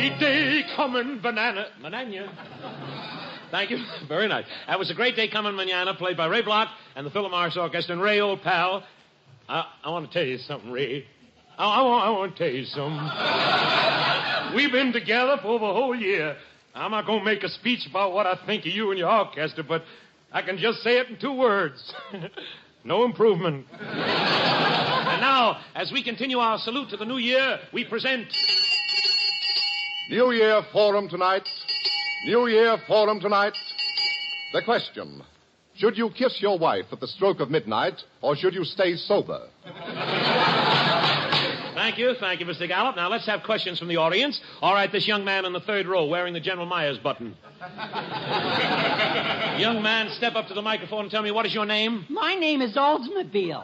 great day coming, Banana. Thank you. Very nice. That was a great day coming, Manana, played by Ray Block and the Philharmonic Orchestra. And Ray, old pal, I want to tell you something, Ray. I want to tell you something. We've been together for over a whole year. I'm not going to make a speech about what I think of you and your orchestra, but I can just say it in 2 words. No improvement. And now, as we continue our salute to the new year, we present... New Year Forum tonight. New Year Forum tonight. The question: should you kiss your wife at the stroke of midnight, or should you stay sober? Thank you, Mr. Gallup. Now, let's have questions from the audience. All right, this young man in the 3rd row wearing the General Myers button. Young man, step up to the microphone and tell me, what is your name? My name is Oldsmobile.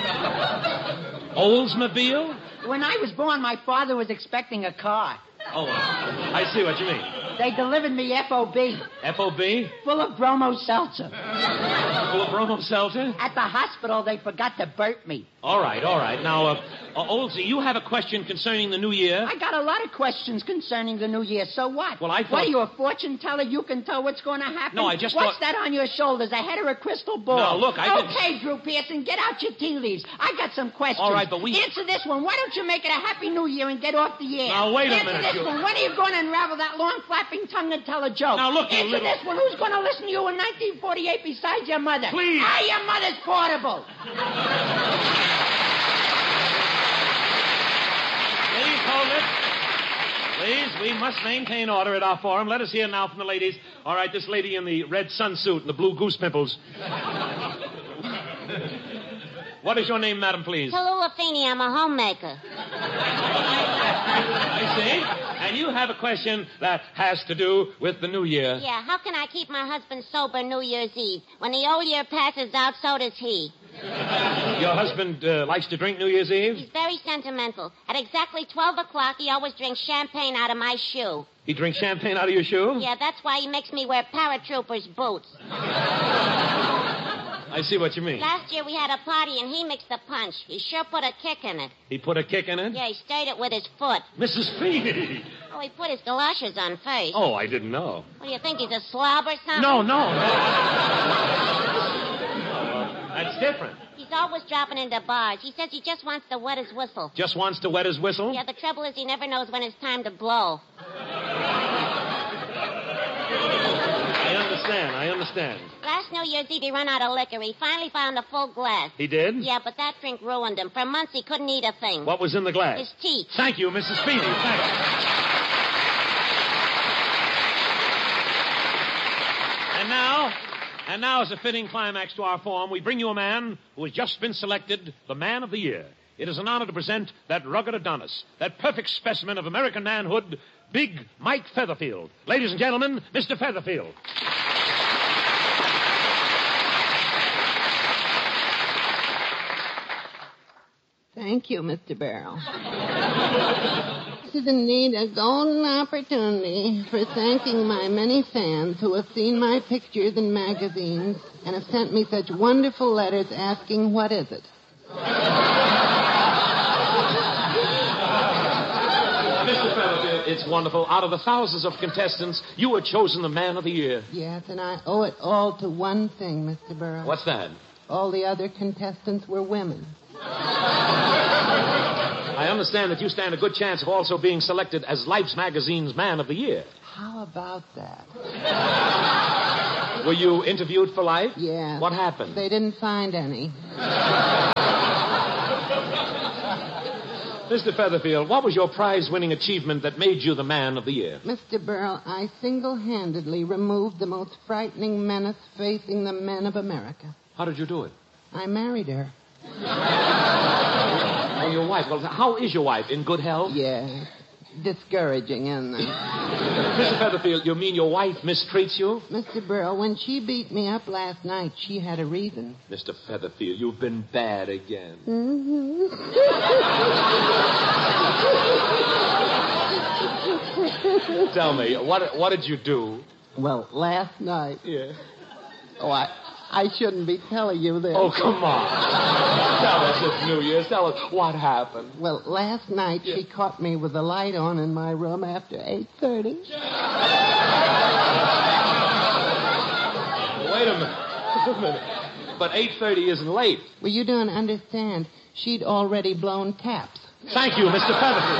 Oldsmobile? When I was born, my father was expecting a car. Oh, I see what you mean. They delivered me F.O.B. F.O.B.? Full of bromo seltzer. Full of bromo seltzer? At the hospital, they forgot to burp me. All right. Now, Oldsy, you have a question concerning the new year? I got a lot of questions concerning the new year. So what? Well, I thought... What, are you a fortune teller? You can tell what's going to happen? No, I just What's thought... that on your shoulders, a head or a crystal ball? No, look, Okay, Drew Pearson, get out your tea leaves. I got some questions. All right, but we... Answer this one. Why don't you make it a happy new year and get off the air? Now, wait a minute. Answer this one. When are you going to unravel that long, flapping tongue and tell a joke? Now, look, Answer this one. Who's going to listen to you in 1948 besides your mother? Please. Your mother's portable. Please hold it. Please, we must maintain order at our forum. Let us hear now from the ladies. All right, this lady in the red sunsuit and the blue goose pimples. What is your name, madam, please? Tallulah Feeney. I'm a homemaker. I see. And you have a question that has to do with the new year. Yeah, how can I keep my husband sober New Year's Eve? When the old year passes out, so does he. Your husband likes to drink New Year's Eve? He's very sentimental. At exactly 12 o'clock, he always drinks champagne out of my shoe. He drinks champagne out of your shoe? Yeah, that's why he makes me wear paratroopers' boots. I see what you mean. Last year we had a party and he mixed the punch. He sure put a kick in it. He put a kick in it? Yeah, he stirred it with his foot. Mrs. Feeney! Oh, he put his galoshes on first. Oh, I didn't know. What do you think, he's a slob or something? No. That's different. He's always dropping into bars. He says he just wants to wet his whistle. Just wants to wet his whistle? Yeah, the trouble is he never knows when it's time to blow. I understand. Last New Year's Eve, he ran out of liquor. He finally found a full glass. He did? Yeah, but that drink ruined him. For months, he couldn't eat a thing. What was in the glass? His teeth. Thank you, Mrs. Feeney. Thank you. And now, as a fitting climax to our forum, we bring you a man who has just been selected the Man of the Year. It is an honor to present that rugged Adonis, that perfect specimen of American manhood, Big Mike Featherfield. Ladies and gentlemen, Mr. Featherfield. Thank you, Mr. Barrow. This is indeed a golden opportunity for thanking my many fans who have seen my pictures in magazines and have sent me such wonderful letters asking, what is it? Mr. Featherfield, it's wonderful. Out of the thousands of contestants, you were chosen the Man of the Year. Yes, and I owe it all to one thing, Mr. Barrow. What's that? All the other contestants were women. I understand that you stand a good chance of also being selected as Life's Magazine's Man of the Year. How about that? Were you interviewed for Life? Yeah. What happened? They didn't find any. Mr. Featherfield, what was your prize-winning achievement that made you the Man of the Year? Mr. Burrell, I single-handedly removed the most frightening menace facing the men of America. How did you do it? I married her. Oh, your wife. Well, how is your wife? In good health? Yes. Discouraging, isn't it? Mr. Featherfield, you mean your wife mistreats you? Mr. Burrell, when she beat me up last night, she had a reason. Mr. Featherfield, you've been bad again. Mm-hmm. Tell me, what did you do? Well, last night... Yeah. Oh, I I shouldn't be telling you this. Oh, come on. Tell us it's New Year's. Tell us what happened. Well, last night she caught me with the light on in my room after 8:30. Wait a minute. But 8:30 isn't late. Well, you don't understand. She'd already blown taps. Thank you, Mr. Featherfield.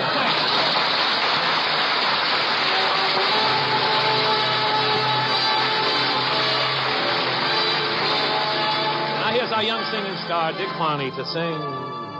Now here's our young singing star, Dick Carney, to sing